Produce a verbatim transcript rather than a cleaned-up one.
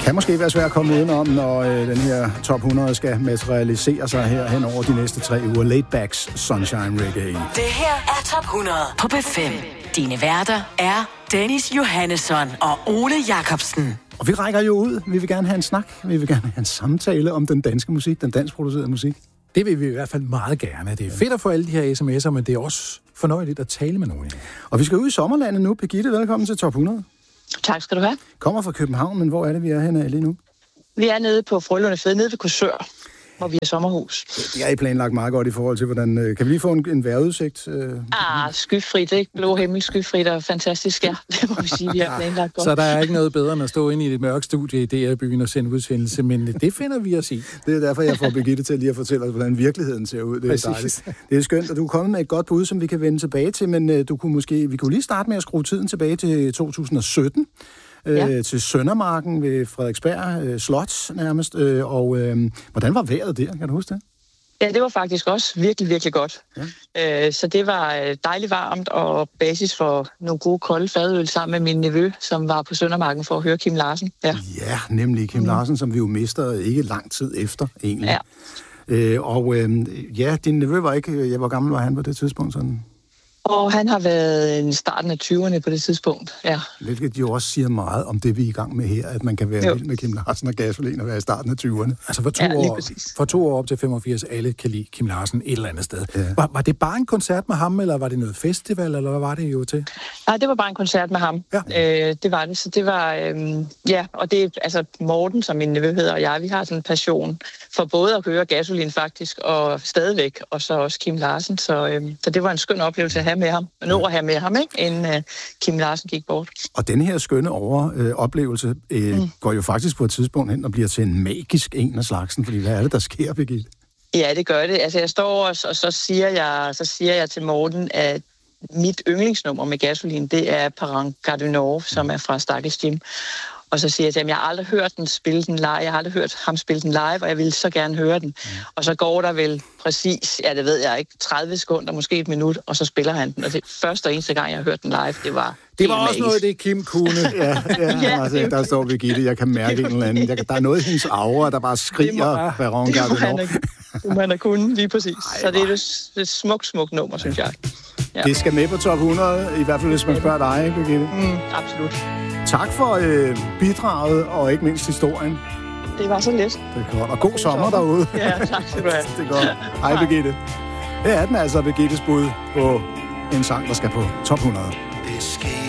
kan måske være svært at komme udenom, når øh, den her top hundrede skal materialisere sig her hen over de næste tre uger. Laidbacks Sunshine Reggae. Det her er top hundrede på B fem. Dine værter er Dennis Johannesson og Ole Jacobsen. Og vi rækker jo ud. Vi vil gerne have en snak. Vi vil gerne have en samtale om den danske musik, den danskproducerede musik. Det vil vi i hvert fald meget gerne. Det er fedt at få alle de her sms'er, men det er også fornøjeligt at tale med nogen. Og vi skal ud i sommerlandet nu. Birgitte, velkommen til top hundrede. Tak skal du have. Kommer fra København, men hvor er det, vi er henne lige nu? Vi er nede på Frølunde Fed, nede ved Korsør, hvor vi har sommerhus. Det er I planlagt meget godt i forhold til, hvordan... Kan vi lige få en, en vejrudsigt? Ah, skyfrit, ikke? Blå himmel, skyfrit og fantastisk, ja. Det må vi sige, vi har planlagt godt. Så der er ikke noget bedre end at stå inde i et mørkt studie i D R-byen og sende udsendelse, men det finder vi os i. Det er derfor, jeg får Birgitte til lige at fortælle os, hvordan virkeligheden ser ud. Det er dejligt. Det er skønt, og du er kommet med et godt bud, som vi kan vende tilbage til, men du kunne måske, vi kunne lige starte med at skrue tiden tilbage til to tusind og sytten. Ja. Øh, til Søndermarken ved Frederiksberg øh, Slot nærmest. Øh, og øh, hvordan var vejret der? Kan du huske det? Ja, det var faktisk også virkelig, virkelig godt. Ja. Øh, så det var dejligt varmt og basis for nogle gode kolde fadøl sammen med min nevø, som var på Søndermarken for at høre Kim Larsen. Ja, ja nemlig Kim mm. Larsen, som vi jo mister ikke lang tid efter egentlig. Ja. Øh, og øh, ja, din nevø var ikke... Ja, hvor gammel var han på det tidspunkt sådan? Og han har været i starten af tyverne på det tidspunkt, ja. Hvilket jo også siger meget om det, vi er i gang med her, at man kan være vild med Kim Larsen og Gasolin og være i starten af tyverne. Altså for to, ja, år, for to år op til femogfirs, alle kan lide Kim Larsen et eller andet sted. Ja. Var, var det bare en koncert med ham, eller var det noget festival, eller hvad var det jo til? Nej, det var bare en koncert med ham. Ja. Øh, det var det, så det var... Øh, ja, og det er altså Morten, som min nevø hedder, og jeg, vi har sådan en passion for både at høre Gasolin faktisk, og stadigvæk, og så også Kim Larsen. Så, øh, så det var en skøn oplevelse at have med ham. Nå at have med ham, ikke? Inden uh, Kim Larsen gik bort. Og den her skønne over, øh, oplevelse øh, mm. går jo faktisk på et tidspunkt hen og bliver til en magisk en af slagsen, fordi hvad er det, der sker, Birgitte? Ja, det gør det. Altså, jeg står og, og så, siger jeg, så siger jeg til Morten, at mit yndlingsnummer med Gasolin, det er Parang Gardinor, som er fra Stakkels Jim. Og så siger jeg til ham, jeg har aldrig hørt den spille den live, jeg har aldrig hørt ham spille den live, og jeg ville så gerne høre den. Mm. Og så går der vel præcis, ja det ved jeg ikke, tredive sekunder, måske et minut, og så spiller han den. Og det første og eneste gang, jeg har hørt den live, det var Det var også magisk. Noget, det Kim kunne. ja, ja, ja altså, der står Birgitte, jeg kan mærke en eller anden. Jeg, der er noget i hendes aura, der bare skriger Baron Gardinor. Det må han have kunnet, lige præcis. Ej, så det er et, et smukt, smukt nummer, synes jeg. Ja. Det skal med på top hundrede, i hvert fald hvis man spørger dig, Birgitte. Mm, absolut. Tak for øh, bidraget, og ikke mindst historien. Det var så let. Det er godt. Og god, god sommer derude. Ja, tak skal du have. Det er godt. Hej, Birgitte. Her er den altså, Birgittes bud på en sang, der skal på top hundrede.